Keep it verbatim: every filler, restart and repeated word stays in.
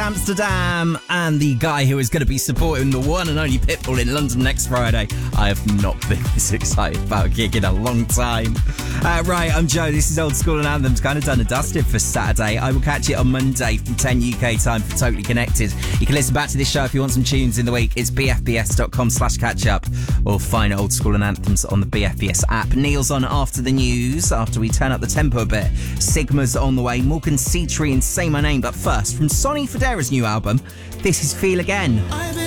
Amsterdam and the guy who is going to be supporting the one and only Pitbull in London next Friday. I have not been this excited about a gig in a long time. Uh, right, I'm Joe. This is Old School and Anthems, kind of done and dusted for Saturday. I will catch you on Monday from ten U K time for Totally Connected. You can listen back to this show if you want some tunes in the week. It's bfbs.com slash catch up or find Old School and Anthems on the B F B S app. Neil's on after the news, after we turn up the tempo a bit. Sigma's on the way. Morgan Seatree and Say My Name. But first, from Sonny Fodera's new album, this is Feel Again.